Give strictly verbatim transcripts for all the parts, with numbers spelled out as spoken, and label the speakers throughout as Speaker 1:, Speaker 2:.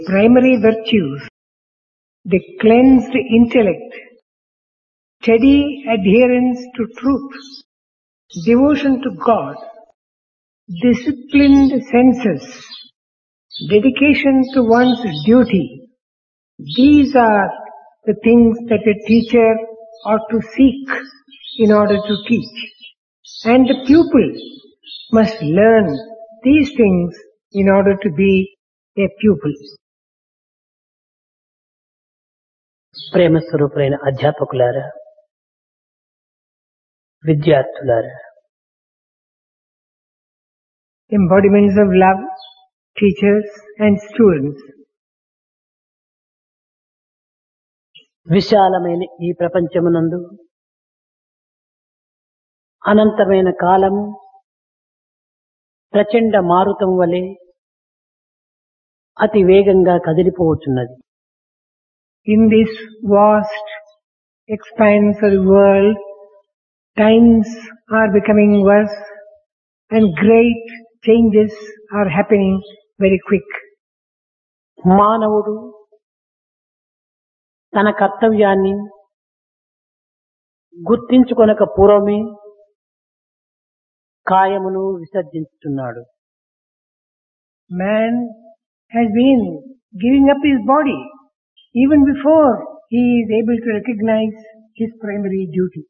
Speaker 1: primary virtues, the cleansed intellect, steady adherence to truth, devotion to God, disciplined senses, dedication to one's duty. These are the things that a teacher ought to seek in order to teach. And the pupil must learn these things in order to be a pupil.
Speaker 2: ప్రేమ స్వరూపులైన అధ్యాపకులారా, విద్యార్థులారా,
Speaker 1: embodiments of love, teachers and students.
Speaker 2: విశాలమైన ఈ ప్రపంచమునందు అనంతమైన కాలము ప్రచండ మారుతం వలె అతి వేగంగా కదిలిపోవచ్చున్నది.
Speaker 1: In this vast expanse of the world, times are becoming worse and great changes are happening very quick.
Speaker 2: మానవుడు తన కర్తవ్యాన్ని గుర్తించుకొనక పూర్వమే కాయమును విసర్జించుతున్నాడు.
Speaker 1: Man has been giving up his body even before he is able to recognize his primary duty.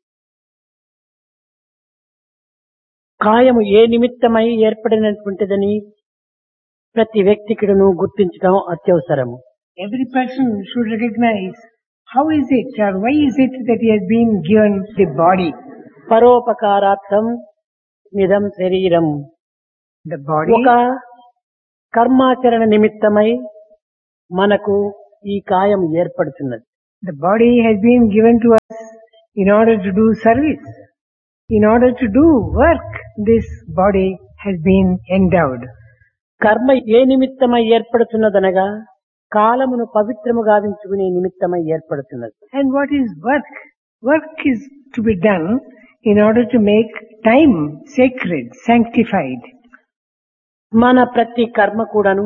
Speaker 2: కాయము ఏ నిమిత్తమై ఏర్పడినటువంటిదని ప్రతి వ్యక్తికిను గుర్తించడం అత్యవసరము.
Speaker 1: Every person should recognize how is it or why is it that he has been given the body.
Speaker 2: పరోపకారార్థం నిదం శరీరం.
Speaker 1: The body,
Speaker 2: ఒక కర్మాచరణ నిమిత్తమై మనకు ఈ కాయం ఏర్పడుతున్నది.
Speaker 1: the body has been given to us in order to do service. In order to do work, this body has been endowed.
Speaker 2: కర్మ ఏ నిమిత్తమై ఏర్పడుతున్నదనగా కాలమును పవిత్రము గావించుకునే నిమిత్తమై ఏర్పడుతున్నది.
Speaker 1: And what is work? Work is to be done in order to make time sacred, sanctified.
Speaker 2: మన ప్రతి కర్మ కూడాను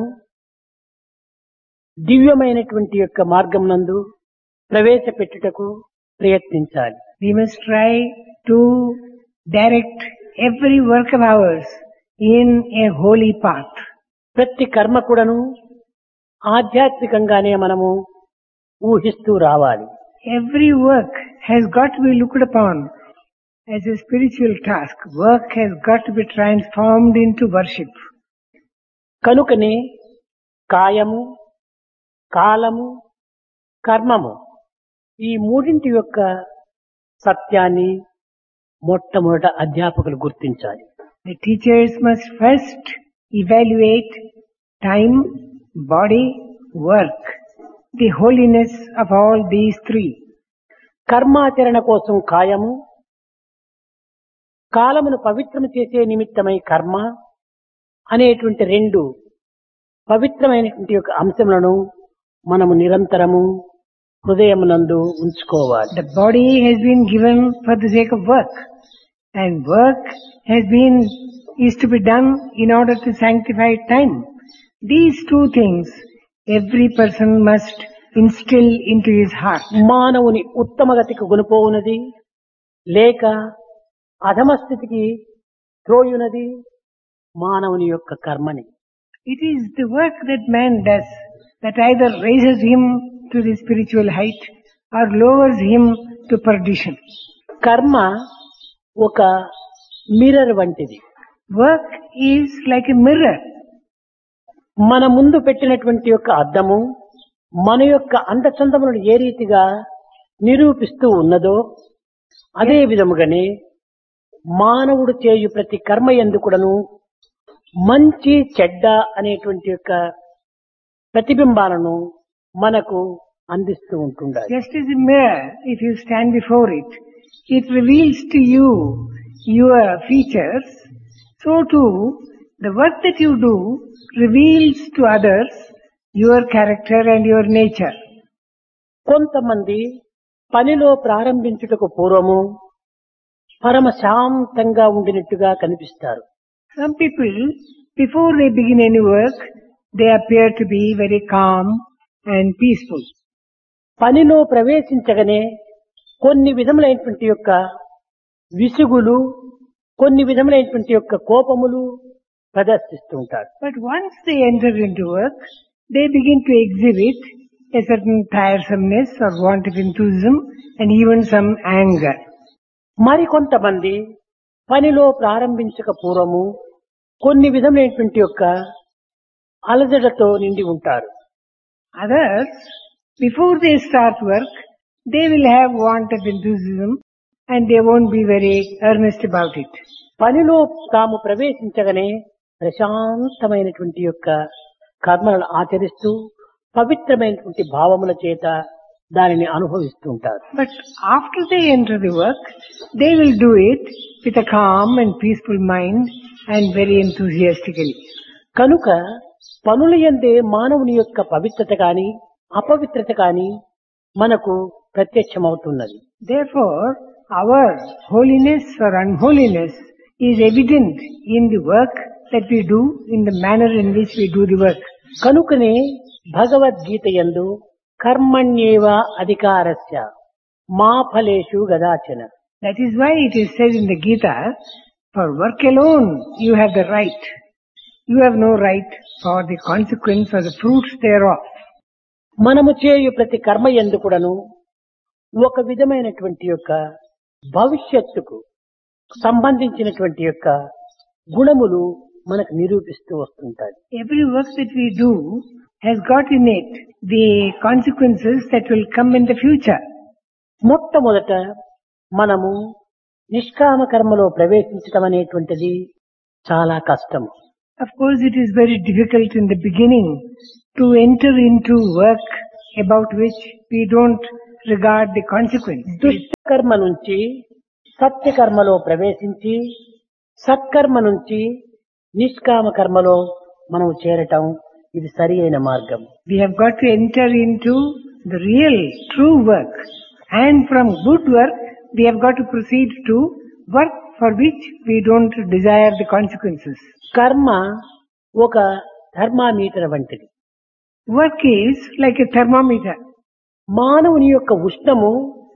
Speaker 2: దివ్యమైనటువంటి యొక్క మార్గమునందు ప్రవేశపెట్టుటకు ప్రయత్నించాలి.
Speaker 1: We must try to direct every work of ours in a holy path.
Speaker 2: ప్రతి కర్మ కూడాను ఆధ్యాత్మికంగానే మనము ఊహిస్తూ రావాలి.
Speaker 1: Every work has got to be looked upon as a spiritual task. Work has got to be transformed into worship.
Speaker 2: కనుకనే కాయము, కాలము, కర్మము ఈ మూడింటి యొక్క సత్యాన్ని మొట్టమొదట అధ్యాపకులు గుర్తించాలి.
Speaker 1: The teachers must first evaluate time, body, work, the holiness of all these three.
Speaker 2: కర్మాచరణ కోసం కాయము, కాలమును పవిత్రము చేసే నిమిత్తమై కర్మ అనేటువంటి రెండు పవిత్రమైనటువంటి యొక్క అంశములను మనము నిరంతరము హృదయమునందు ఉంచుకోవాలి.
Speaker 1: The body has been given for the sake of work, and work has been is to be done in order to sanctify time. These two things every person must instill into his heart.
Speaker 2: మానవుని ఉత్తమగతికి గుణపోవునది లేక అధమస్థితికి త్రోయునది మానవుని యొక్క కర్మని.
Speaker 1: It is the work that man does that either raises him to the spiritual height or lowers him to perdition.
Speaker 2: కర్మ ఒక mirror వంటిది.
Speaker 1: Work is like a mirror.
Speaker 2: మన ముందు పెట్టినటువంటి యొక్క అద్దము మన యొక్క అందచందములను ఏ రీతిగా నిరూపిస్తూ ఉన్నదో అదే విధముగానే మానవుడు చేయు ప్రతి కర్మ యందు కూడాను మంచి చెడ్డ అనేటువంటి యొక్క ప్రతిబింబాలను మనకు అందిస్తూ ఉంటుండాలి.
Speaker 1: Just as a mirror, if you stand before it, it reveals to you your features. So too, the work that you do reveals to others your character and your nature.
Speaker 2: కొంతమంది పనిలో ప్రారంభించుటకు పూర్వము పరమ శాంతంగా ఉండినట్టుగా కనిపిస్తారు.
Speaker 1: Some people, before they begin any work, they appear to be very calm and peaceful.
Speaker 2: పనిలో ప్రవేశించగానే కొన్ని విధములైనటువంటి యొక్క విసుగులు, కొన్ని విధములైనటువంటి యొక్క కోపములు ప్రదర్శిస్తూ ఉంటారు.
Speaker 1: But once they enter into work, they begin to exhibit a certain tiresomeness or want of enthusiasm and even some anger.
Speaker 2: మరికొంతమంది పనిలో ప్రారంభించక పూర్వము కొన్ని విధమైనటువంటి యొక్క అలజడతో నిండి ఉంటారు.
Speaker 1: Others, before they start work, they will have want of enthusiasm and they won't be very earnest about it.
Speaker 2: పనిలో తాము ప్రవేశించగానే ప్రశాంతమైనటువంటి యొక్క కర్మలను ఆచరిస్తూ పవిత్రమైనటువంటి భావముల చేత దానిని అనుభవిస్తూ ఉంటారు.
Speaker 1: But after they enter the work, they will do it with a calm and peaceful mind and very enthusiastically.
Speaker 2: కనుక పనుల యందే మానవుని యొక్క పవిత్రత కాని అపవిత్రత కాని మనకు ప్రత్యక్షమవుతున్నది.
Speaker 1: Therefore, our holiness or unholiness is evident in the work that we do, in the manner in which we do the work.
Speaker 2: కనుకనే భగవద్గీత యందు కర్మణ్యేవ అధికారస్య మా ఫలేషు గదాచన.
Speaker 1: That is why it is said in the Gita, for work alone you have the right. You have no right for the consequence or the fruits thereof.
Speaker 2: మనము చేయు ప్రతి కర్మ యందు కూడాను ఒక విధమైనటువంటి యొక్క భవిష్యత్తుకు సంబంధించినటువంటి యొక్క గుణములు మనకు నిరూపిస్తూ వస్తుంటాయి.
Speaker 1: Every work that we do has got in it the consequences that will come in the future.
Speaker 2: మొట్టమొదట మనము నిష్కామ కర్మలో ప్రవేశించడం అనేటువంటిది చాలా కష్టము.
Speaker 1: Of course, it is very difficult in the beginning to enter into work about which we don't regard the consequence.
Speaker 2: దుష్ట కర్మ నుంచి సత్యకర్మలో ప్రవేశించి సత్కర్మ నుంచి నిష్కామ కర్మలో మనం చేరటం ఇది సరి అయిన మార్గం.
Speaker 1: We have got to enter into the real, true work. And from good work, we have got to proceed to work for which we don't desire the consequences.
Speaker 2: కర్మ ఒక థర్మామీటర్ వంటిది.
Speaker 1: Work is like a thermometer.
Speaker 2: మానవుని యొక్క ఉష్ణము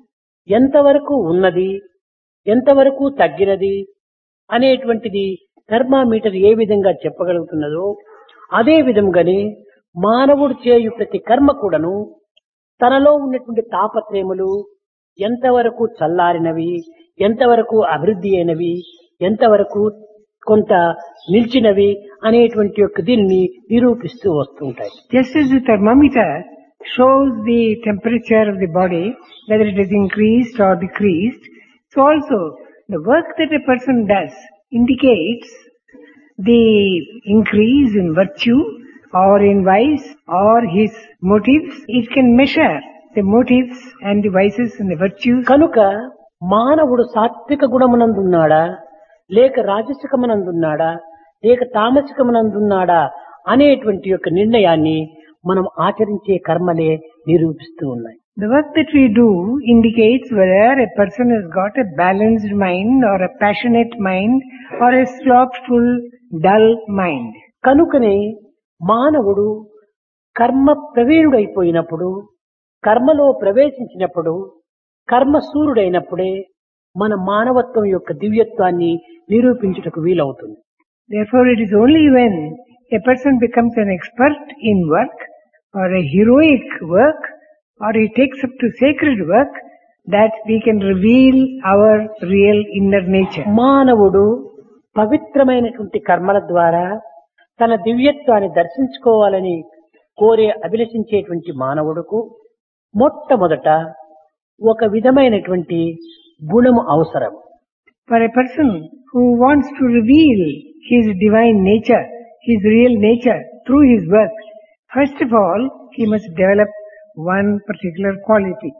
Speaker 2: ఎంతవరకు ఉన్నది, ఎంతవరకు తగ్గినది అనేటువంటిది thermometer ఏ విధంగా చెప్పగలుగుతున్నదో అదే విధంగానే మానవుడు చేయు ప్రతి కర్మ కూడాను తనలో ఉన్నటువంటి తాపత్రయములు ఎంతవరకు చల్లారినవి, ఎంతవరకు అభివృద్ధి అయినవి, ఎంతవరకు కొంత నిలిచినవి అనేటువంటి యొక్క దీనిని నిరూపిస్తూ వస్తుంటాయి.
Speaker 1: Just as the thermometer shows the temperature of the body, whether it is increased or decreased, so also the work that a person does indicates the increase in virtue or in vice or his motives. It can measure the motives and the vices and the virtues.
Speaker 2: కనుక మానవుడు సాత్విక గుణమునందున్నాడా, లేక రాజసికమునందున్నాడా, లేక తామసికమునందున్నాడా అనేటువంటి యొక్క నిర్ణయాన్ని మనం ఆచరించే కర్మలే నిరూపిస్తూ ఉన్నాయి.
Speaker 1: The work that we do indicates whether a person has got a balanced mind or a passionate mind or a slothful, dull mind.
Speaker 2: కనుకనే మానవుడు కర్మ ప్రవీణుడైపోయినప్పుడు, కర్మలో ప్రవేశించినప్పుడు, కర్మ సూర్యుడైనప్పుడే మన మానవత్వం యొక్క దివ్యత్వాన్ని నిరూపించుటకు వీలవుతుంది.
Speaker 1: Therefore, it is only when a person becomes an expert in work or a heroic work or he takes up to sacred work that we can reveal our real inner nature.
Speaker 2: మానవుడు పవిత్రమైనటువంటి కర్మల ద్వారా తన దివ్యత్వాన్ని దర్శించుకోవాలని కోరే అభిలషించేటువంటి మానవుడుకు మొట్టమొదట ఒక విధమైనటువంటి గుణము అవసరం.
Speaker 1: For a person who wants to reveal his divine nature, his real nature through his work, first of all, he must develop one particular quality.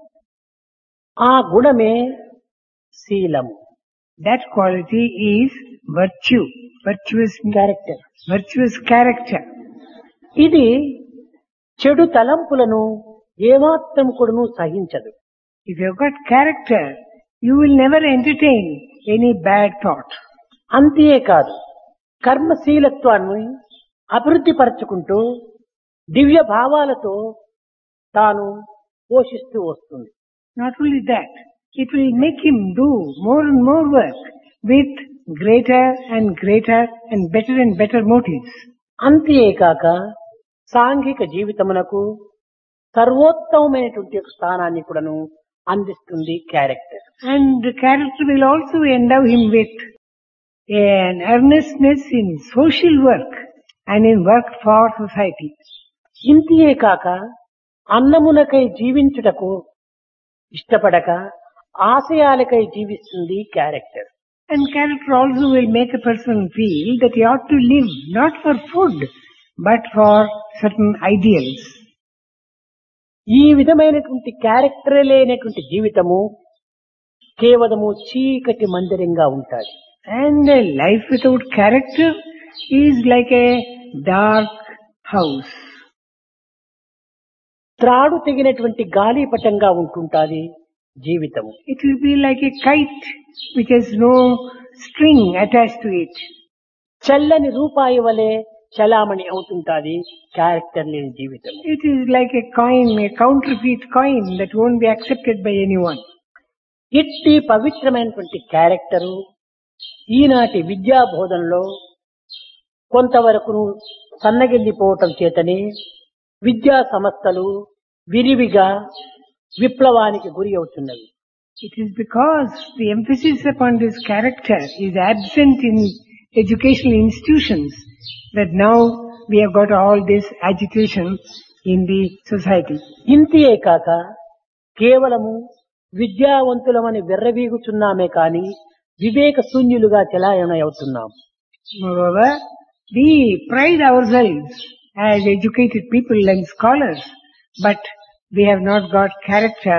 Speaker 2: ఆ గుణమే శీలము.
Speaker 1: That quality is virtue, virtuous
Speaker 2: character.
Speaker 1: virtuous character.
Speaker 2: ఇది చెడు తలంపులను ఏమాత్రం కూడాను సహించదు.
Speaker 1: If you've got character, you will never entertain any bad thought.
Speaker 2: అంతేకాదు కర్మశీలత్వాన్ని అభివృద్ధి పరచుకుంటూ దివ్య భావాలతో తాను పోషిస్తూ వస్తుంది.
Speaker 1: Not only that, it will make him do more and more work with greater and greater and better and better motives.
Speaker 2: అంతేకాక సాంఘిక జీవితమునకు సర్వోత్తమమైనటువంటి ఒక స్థానాన్ని కూడాను అందిస్తుంది character.
Speaker 1: And the character will also endow him with an earnestness in social work and in work for society.
Speaker 2: ఇంతియే కాక అన్నమునకై జీవించుటకు ఇష్టపడక ఆశయాలకై జీవిస్తుంది character.
Speaker 1: And character also will make a person feel that he ought to live not for food but for certain ideals.
Speaker 2: ఈ విధమైనటువంటి character లేనటువంటి జీవితము కేవలము చీకటి మందిరంగా ఉంటాది.
Speaker 1: And a life without character is like a dark house.
Speaker 2: త్రాడు తెగినటువంటి గాలిపటంగా ఉంటుంటాది జీవితము.
Speaker 1: It will be like a kite which has no string attached to it.
Speaker 2: చల్లని రూపాయి వలె చలామణి అవుతుంటాది క్యారెక్టర్ లేని జీవితం.
Speaker 1: It is like a coin, a counterfeit coin that won't be accepted by anyone.
Speaker 2: ఇట్టి పవిత్రమైనటువంటి క్యారెక్టరు ఈనాటి విద్యా బోధనలో కొంతవరకు సన్నగిల్లిపోవటం చేతనే విద్యా సంస్థలు విరివిగా విప్లవానికి గురి అవుతున్నవి.
Speaker 1: It is because the emphasis upon this character is absent in educational institutions that now we have got all this agitation in the society.
Speaker 2: ఇంతియే కాక కేవలము విద్యావంతులమని వెర్రవీగుచున్నామే కాని వివేక శూన్యులుగా చలాయణ అవుతున్నాం.
Speaker 1: Moreover, we pride ourselves as educated people and scholars, but we have not got character.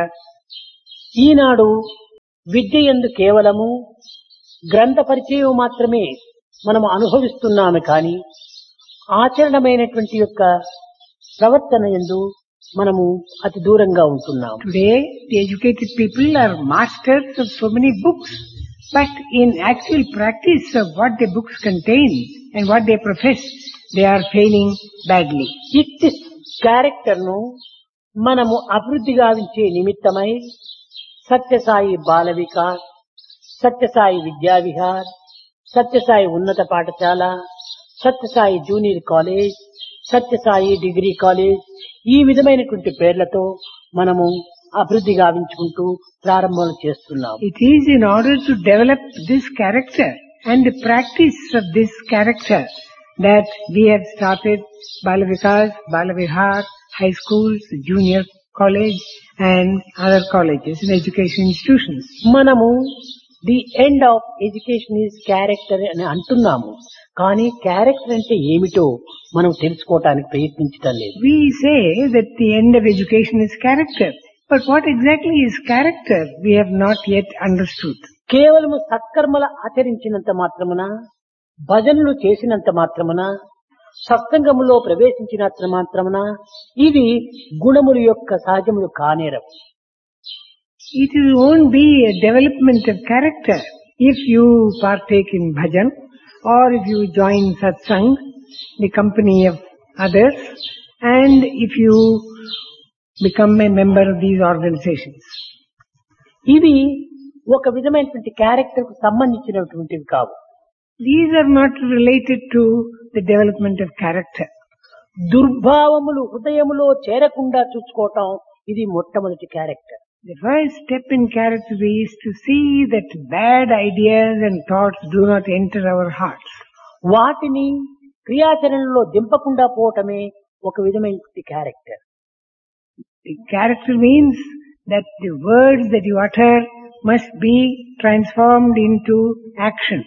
Speaker 2: ఈనాడు విద్య యందు కేవలము గ్రంథ పరిచయం మాత్రమే మనము అనుభవిస్తున్నాము కానీ ఆచరణమైనటువంటి యొక్క ప్రవర్తన యందు మనము అతి దూరంగా ఉంటున్నాము.
Speaker 1: Today, the educated people are masters of so many books, but in actual practice of what the books contain and what they profess, they are failing badly.
Speaker 2: ఇట్టి క్యారెక్టర్ ను మనము అభివృద్ధి గావించే నిమిత్తమై సత్యసాయి బాల వికాస్, సత్యసాయి విద్యా విహార్, సత్యసాయి ఉన్నత పాఠశాల, Sathya Sai junior college, Sathya Sai degree college ఈ విధమైనటువంటి పేర్లతో మనము అభివృద్ధి గావించుకుంటూ ప్రారంభం చేస్తున్నాం.
Speaker 1: It is in order to develop this character and the practice of this character that we have started Bala Vikas, Bala Vihar, high schools, junior college and other colleges and education institutions.
Speaker 2: మనము the end of education is character అని అంటున్నాము కానీ character అంటే ఏమిటో మనం తెలుసుకోవటానికి ప్రయత్నించటం లేదు.
Speaker 1: We say that the end of education is character, but what exactly is character we have not yet understood.
Speaker 2: కేవలము సత్కర్మల ఆచరించినంత మాత్రమున, భజనలు చేసినంత మాత్రమున, సత్సంగములో ప్రవేశించినంత మాత్రమున ఇది గుణముల యొక్క సహజములు కానేరవు.
Speaker 1: It won't be a development of character if you partake in bhajan or if you join satsang, the company of others, and if you become a member of these organizations.
Speaker 2: ఇవి ఒక విధమైనటువంటి character కు సంబంధించినటువంటివి కావు.
Speaker 1: These are not related to the development of character.
Speaker 2: దుర్భావములు హృదయములో చేరకుండా చూసుకోవటం ఇది మొట్టమొదటి character.
Speaker 1: The first step in character is to see that bad ideas and thoughts do not enter our hearts.
Speaker 2: వాటిని క్రియాచరణలో దింపకుండా పోవటమే ఒక విధమైనటువంటి character.
Speaker 1: The character means that the words that you utter must be transformed into action.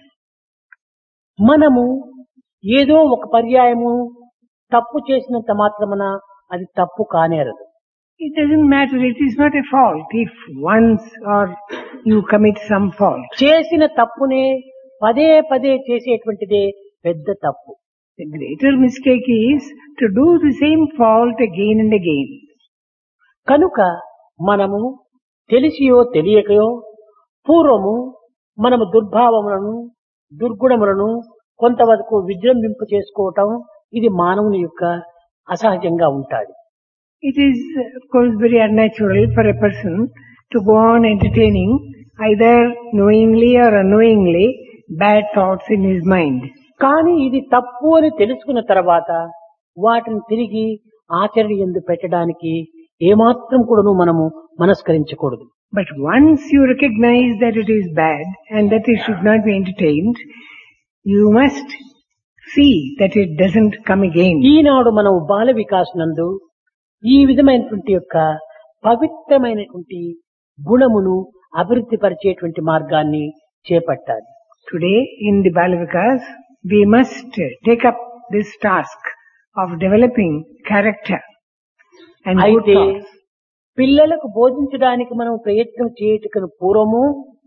Speaker 2: మనము ఏదో ఒక పర్యాయము తప్పు చేసినంత మాత్రమున అది తప్పు కానేరదు.
Speaker 1: It doesn't matter, it is not a fault if once or you commit some fault.
Speaker 2: చేసిన తప్పునే పదే పదే చేసేటువంటిదే పెద్ద తప్పు.
Speaker 1: The greater mistake is to do the same fault again and again.
Speaker 2: కనుక మనము తెలిసియో తెలియకయో పూర్వము మనము దుర్భావములను దుర్గుణములను కొంతవరకు విజృంభింప చేసుకోవటం ఇది మానవుని యొక్క అసహజంగా ఉంటాది.
Speaker 1: It is, of course, very unnatural for a person to go on entertaining either knowingly or unknowingly bad thoughts in his mind.
Speaker 2: కానీ ఇది తప్పు అని తెలుసుకున్న తర్వాత వాటిని తిరిగి ఆచరణ యందు పెట్టడానికి ఏమాత్రం కూడాను మనము మనస్కరించకూడదు.
Speaker 1: But once you recognize that it is bad and that it should not be entertained, you must see that it doesn't come again.
Speaker 2: ఈనాడు మనం బాల వికాస్ నందు ఈ విధమైనటువంటి యొక్క పవిత్రమైనటువంటి గుణమును అభివృద్ధి పరిచేటువంటి మార్గాన్ని చేపట్టాలి.
Speaker 1: Today in the Balavikas, we must take up this task of developing character and good
Speaker 2: అయితే
Speaker 1: thoughts.
Speaker 2: పిల్లలకు బోధించడానికి మనం ప్రయత్నం చేయటకు పూర్వము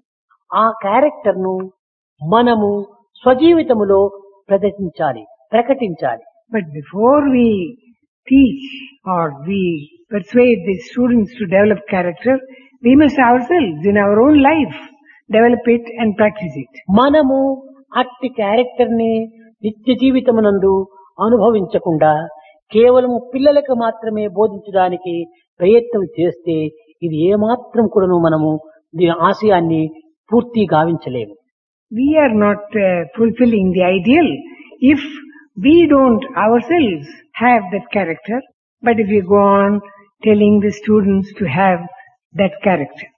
Speaker 2: ఆ క్యారెక్టర్ ను మనము స్వజీవితములో ప్రదర్శించాలి, ప్రకటించాలి.
Speaker 1: But before we teach or we persuade the students to develop character, we must ourselves in our own life develop it and practice it.
Speaker 2: మనము అట్టి క్యారెక్టర్ ని నిత్య జీవితమునందు అనుభవించకుండా కేవలము పిల్లలకు మాత్రమే బోధించడానికి ప్రయత్నం చేస్తే ఇది ఏమాత్రం కూడాను మనము దీని ఆశయాన్ని పూర్తి గావించలేము.
Speaker 1: We are not uh, fulfilling the ideal if we don't ourselves have that character, but if we go on telling the students to have that character.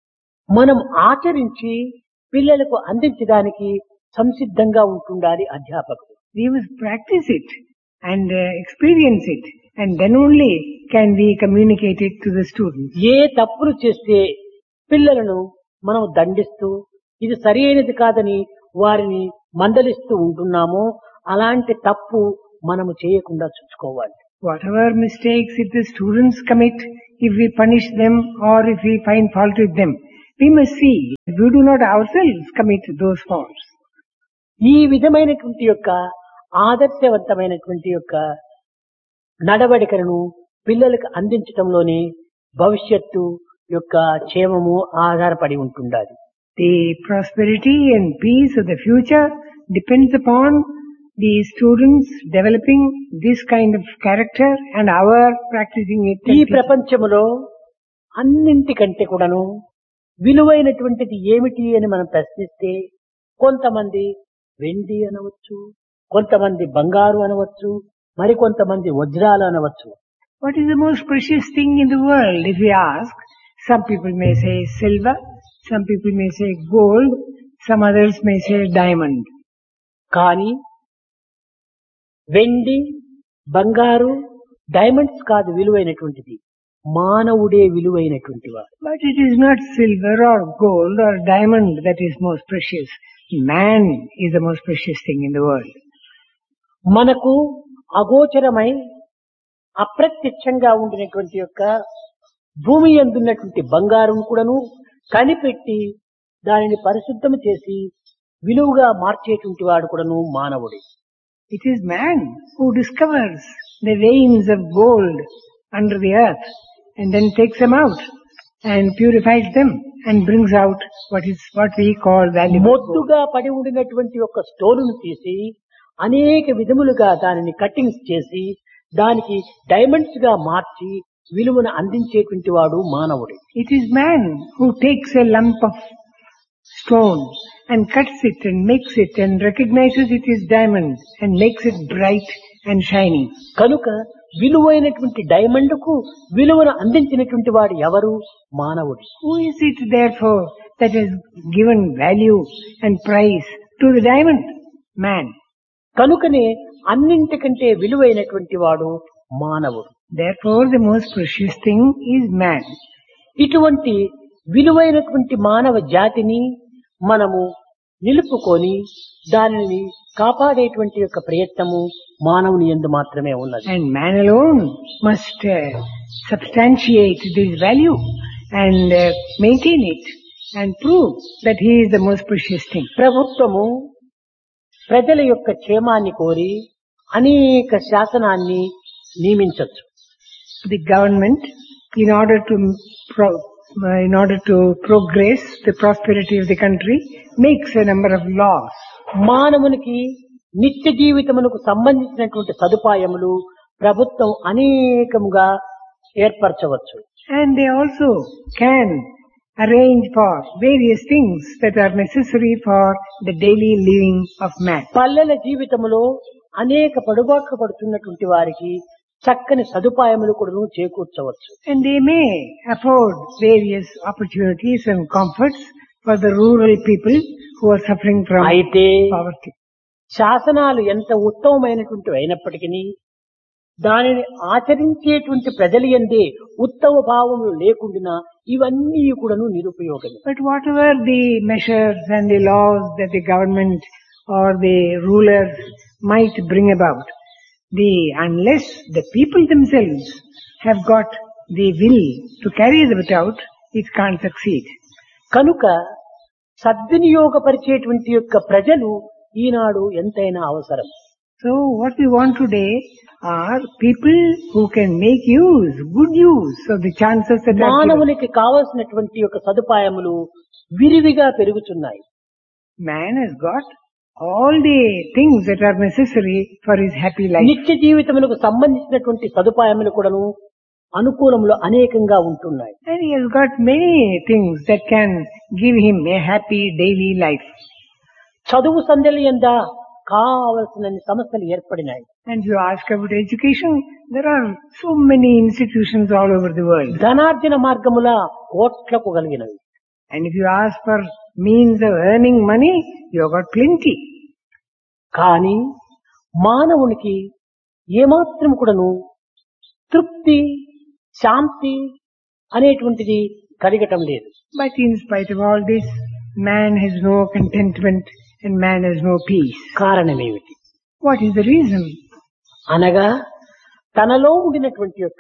Speaker 2: మనం ఆచరించి పిల్లలకు అందించడానికి సంసిద్ధంగా ఉంటుండాలి అధ్యాపకుడు.
Speaker 1: We must practice it and uh, experience it, and then only can we communicate it to the students.
Speaker 2: ఏ తప్పులు చేస్తే పిల్లలను మనం దండిస్తూ ఇది సరి అయినది కాదని వారిని మందలిస్తూ ఉంటున్నామో అలాంటి తప్పు మనము చేయకుండా చూసుకోవాలి.
Speaker 1: Whatever mistakes if the students commit, if we punish them or if we find fault with them, we must see we do not ourselves commit those faults.
Speaker 2: ఈ విధమైనటువంటి యొక్క ఆదర్శవంతమైనటువంటి యొక్క నడవడికలను పిల్లలకు అందించటంలోనే భవిష్యత్తు యొక్క క్షేమము ఆధారపడి ఉంటుండాలి.
Speaker 1: The prosperity and peace of the future depends upon the students developing this kind of character and our practicing it.
Speaker 2: ఈ ప్రపంచములో అన్నింటికంటే కూడాను విలువైనటువంటిది ఏమిటి అని మనం ప్రశ్నిస్తే కొంతమంది వెండి అనవచ్చు, కొంతమంది బంగారు అనవచ్చు, మరి కొంతమంది వజ్రాలు అనవచ్చు.
Speaker 1: What is the most precious thing in the world? If we ask, some people may say silver, some people may say gold, some others may say diamond.
Speaker 2: కానీ వెండి, బంగారు, డైమండ్స్ కాదు విలువైనటువంటిది, మానవుడే విలువైనటువంటి వాడు.
Speaker 1: But it is not silver or gold or diamond that is most precious. Man is the most precious thing in the world.
Speaker 2: మనకు అగోచరమై అప్రత్యక్షంగా ఉండినటువంటి యొక్క భూమి యందున్నటువంటి బంగారం కూడాను కనిపెట్టి దానిని పరిశుద్ధం చేసి విలువగా మార్చేటువంటి వాడు కూడాను మానవుడే.
Speaker 1: It is man who discovers the veins of gold under the earth and then takes them out and purifies them and brings out what is what we call valuable gold.
Speaker 2: మొద్దుగా పడి ఉండినటువంటి ఒక స్టోన్ను తీసి అనేక విధములుగా దానిని కట్టింగ్స్ చేసి దానికి diamonds గా మార్చి విలువను అందించేటువంటి వాడు మానవుడే.
Speaker 1: It is man who takes a lump of stone and cuts it and makes it and recognizes it is diamond and makes it bright and shining.
Speaker 2: కనుక విలువైనటువంటి డైమండ్ కు విలువను అందించినటువంటి వాడు ఎవరు? మానవుడు.
Speaker 1: Who is it therefore that has given value and price to the diamond? Man.
Speaker 2: కనుకనే అన్నింటికంటే విలువైనటువంటి వాడు మానవుడు.
Speaker 1: Therefore the most precious thing is man.
Speaker 2: ఇటువంటి విలువైనటువంటి మానవ జాతిని మనము నిలుపుకొని దానిని కాపాడేటువంటి యొక్క ప్రయత్నము మానవుని యందు మాత్రమే ఉన్నది.
Speaker 1: And man alone must uh, substantiate this value and uh, maintain it and prove that he is the most precious thing.
Speaker 2: ప్రభుత్వము ప్రజల యొక్క క్షేమాన్ని కోరి అనేక శాసనాన్ని నియమించవచ్చు.
Speaker 1: The government, in order to pro- uh, in order to progress the prosperity of the country, makes a number of laws.
Speaker 2: మానవునికి నిత్య జీవితమునకు సంబంధించినటువంటి సదుపాయములు ప్రభుత్వం అనేకముగా ఏర్పరచవచ్చు.
Speaker 1: And they also can arrange for various things that are necessary for the daily living of man.
Speaker 2: పల్లెల జీవితములో అనేక పడుబాట్లు పడుతున్నటువంటి వారికి చక్కని సదుపాయములు కూడా చేకూర్చవచ్చు.
Speaker 1: And they may afford various opportunities and comforts for the rural people who are suffering from
Speaker 2: అయితే
Speaker 1: poverty.
Speaker 2: శాసనాలు ఎంత ఉత్తమమైనటువంటి అయినప్పటికీ దానిని ఆచరించేటువంటి ప్రజలు ఎందే ఉత్తమ భావములు లేకుండా ఇవన్నీ కూడాను నిరుపయోగమే.
Speaker 1: But whatever the measures and the laws that the government or the rulers might bring about, the unless the people themselves have got the will to carry them out, it can't succeed.
Speaker 2: కనుక సద్వినియోగపరిచేటువంటి యొక్క ప్రజలు ఈనాడు ఎంతైనా అవసరం.
Speaker 1: So what we want today are people who can make use, good use of the chances that are given.
Speaker 2: మానవునికి కావలసినటువంటి యొక్క సదుపాయములు విరివిగా పెరుగుతున్నాయి.
Speaker 1: Man has got all the things that are necessary for his happy life.
Speaker 2: నిత్య జీవితములకు సంబంధించినటువంటి సదుపాయములు కూడాను అనుకూలములు అనేకంగా ఉంటున్నాయి.
Speaker 1: And he has got many things that can give him a happy daily life.
Speaker 2: చదువు సంధ్యలు ఎందా కావలసిన సమస్యలు ఏర్పడినాయి.
Speaker 1: And if you ask about education, there are so many institutions all over the world.
Speaker 2: ధనార్జన మార్గముల కోట్లకు కలిగినవి.
Speaker 1: And if you ask for means of earning money, you have got plenty.
Speaker 2: కానీ మానవునికి ఏమాత్రం కూడాను తృప్తి శాంతి అనేటువంటిది కలగటం లేదు.
Speaker 1: But in spite of all this, man has no contentment and man has no peace.
Speaker 2: కారణమేమిటి?
Speaker 1: What is the reason?
Speaker 2: అనగా తనలో ఉండినటువంటి యొక్క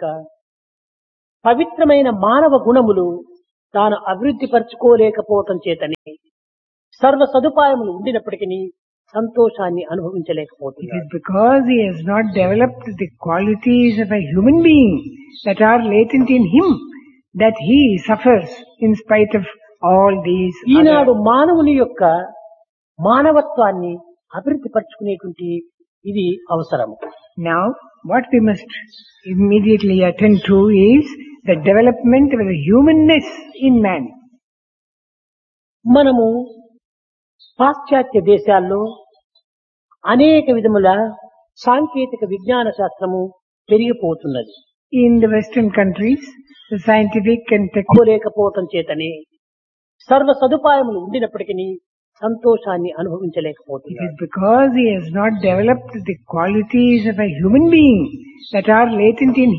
Speaker 2: పవిత్రమైన మానవ గుణములు తాను అభివృద్ధి పరచుకోలేకపోవటం చేతనే సర్వ సదుపాయములు ఉండినప్పటికీ సంతోషాన్ని
Speaker 1: It
Speaker 2: అనుభవించలేకపోతున్నాడు.
Speaker 1: is because he has not developed the qualities of a human being that are latent in him that he suffers in spite of all these
Speaker 2: Eenadu
Speaker 1: other.
Speaker 2: మానవుని యొక్క మానవత్వాన్ని అభివృద్ధి పరచుకునేటువంటి ఇది అవసరం.
Speaker 1: Now, what we must immediately attend to is the development of the humanness in man.
Speaker 2: మనము పాశ్చాత్య దేశాల్లో అనేక విధముల సాంకేతిక విజ్ఞాన శాస్త్రము పెరిగిపోతున్నది.
Speaker 1: In the Western countries, the scientific and technical
Speaker 2: కోలేకపోవటం చేతనే సర్వ సదుపాయములు ఉండినప్పటికీ సంతోషాన్ని
Speaker 1: It
Speaker 2: అనుభవించలేకపోతున్నారు.
Speaker 1: is because he has not developed the qualities of a human being that are latent in